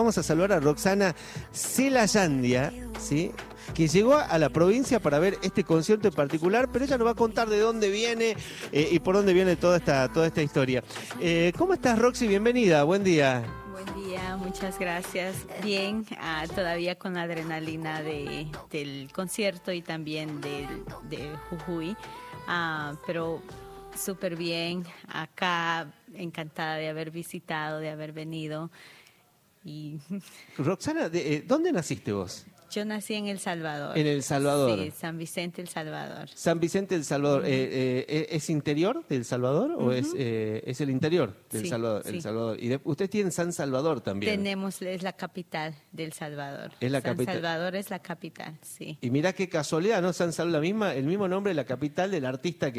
vamos a saludar a Roxana Selayandia, ¿sí? Que llegó a la provincia para ver este concierto en particular, pero ella nos va a contar de dónde viene y por dónde viene toda esta historia. ¿Cómo estás, Roxy? Bienvenida, buen día. Buen día, muchas gracias. Bien, todavía con la adrenalina del concierto y también de Jujuy, pero súper bien. Acá encantada de haber visitado, de haber venido. Y Roxana, ¿dónde naciste vos? yo nací en El Salvador. En El Salvador. Sí, San Vicente, El Salvador. San Vicente, El Salvador. ¿Es interior del Salvador o es el interior del Salvador? Sí. El Salvador. Y ustedes tienen San Salvador también. Es la capital del Salvador. Es la San capital. Salvador es la capital, sí. Y mirá qué casualidad, ¿no? San Salvador, el mismo nombre de la capital del artista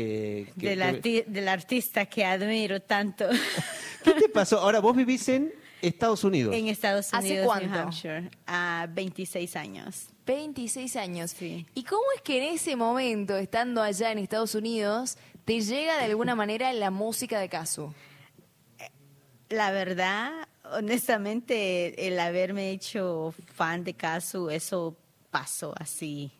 Del artista que admiro tanto. ¿Qué te pasó? Ahora, vos vivís en Estados Unidos. En Estados ¿Hace Unidos, cuánto? New Hampshire, 26 años. 26 años. Sí. ¿Y cómo es que en ese momento, estando allá en Estados Unidos, te llega de alguna manera la música de Casu? La verdad, honestamente, el haberme hecho fan de Casu, eso pasó así.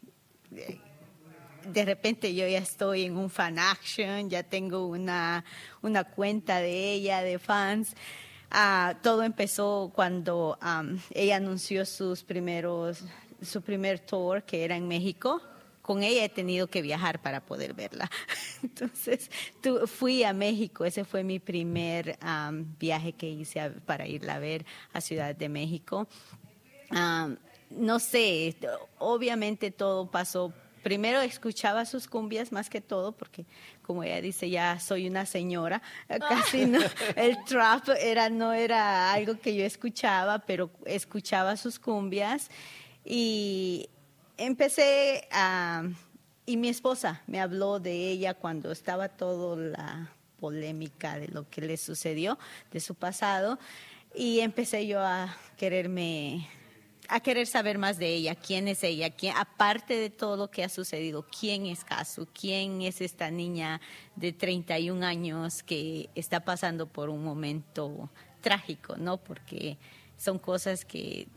De repente yo ya estoy en un fan action, ya tengo una cuenta de ella, de fans. Todo empezó cuando ella anunció su primer tour, que era en México. Con ella he tenido que viajar para poder verla. Entonces, fui a México. Ese fue mi primer viaje que hice para irla a ver a Ciudad de México. No sé, obviamente todo pasó. Primero escuchaba sus cumbias más que todo, porque como ella dice, ya soy una señora, casi no, el trap no era algo que yo escuchaba, pero escuchaba sus cumbias y empecé y mi esposa me habló de ella cuando estaba toda la polémica de lo que le sucedió, de su pasado, y empecé yo a querer saber más de ella, quién es ella, aparte de todo lo que ha sucedido, quién es Casu, quién es esta niña de 31 años que está pasando por un momento trágico, ¿no? Porque son cosas que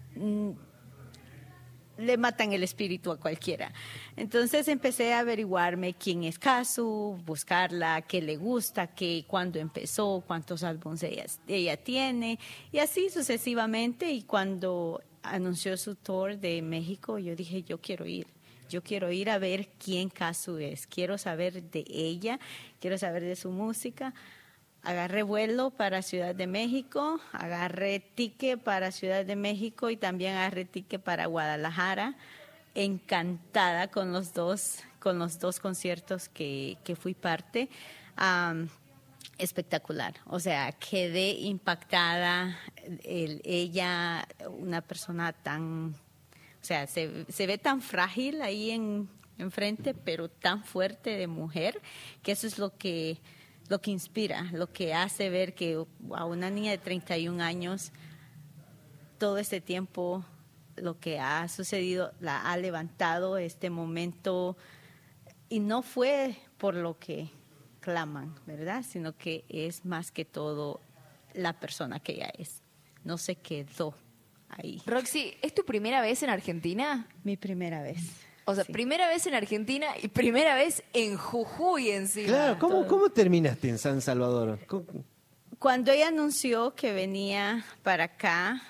le matan el espíritu a cualquiera. Entonces empecé a averiguarme quién es Casu, buscarla, qué le gusta, cuándo empezó, cuántos álbumes ella tiene, y así sucesivamente. Y cuando anunció su tour de México, yo dije, yo quiero ir a ver quién Casu es, quiero saber de ella, quiero saber de su música. Agarré vuelo para Ciudad de México, agarré ticket para Ciudad de México y también agarré ticket para Guadalajara. Encantada con los dos conciertos que fui parte. Espectacular, o sea, quedé impactada. Ella, una persona tan, o sea, se ve tan frágil ahí enfrente, pero tan fuerte de mujer, que eso es lo que inspira, lo que hace ver que a una niña de 31 años, todo este tiempo, lo que ha sucedido, la ha levantado este momento, y no fue por lo que claman, ¿verdad? Sino que es más que todo la persona que ella es. No se quedó ahí. Roxy, ¿es tu primera vez en Argentina? Mi primera vez. O sea, Sí. primera vez en Argentina y primera vez en Jujuy encima. Claro, ¿cómo terminaste en San Salvador? Cuando ella anunció que venía para acá,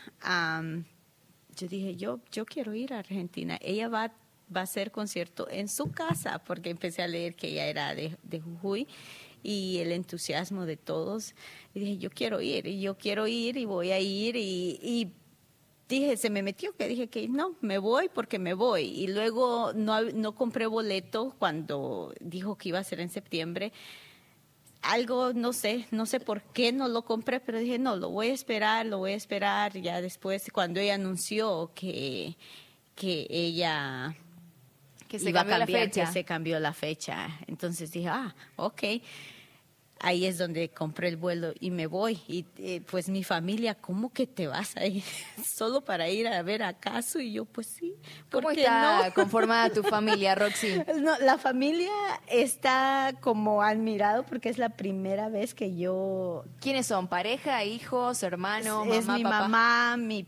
yo dije, yo quiero ir a Argentina. Ella va a hacer concierto en su casa, porque empecé a leer que ella era de Jujuy, y el entusiasmo de todos. Y dije, yo quiero ir y voy a ir. Y dije, se me metió que dije que no, me voy porque me voy. Y luego no compré boleto cuando dijo que iba a ser en septiembre. Algo, no sé por qué no lo compré, pero dije, no, lo voy a esperar. Ya después, cuando ella anunció que ella Que se iba a cambió la cambiar, fecha. que se cambió la fecha. Entonces dije, ok. Ahí es donde compré el vuelo y me voy. Y pues mi familia, ¿cómo que te vas a ir solo para ir a ver a Casu? Y yo, pues sí. ¿por ¿Cómo qué está no? conformada tu familia, Roxy? No, la familia está como admirado porque es la primera vez que yo... ¿Quiénes son? ¿Pareja, hijos, hermanos, mamá, es mi papá? mamá,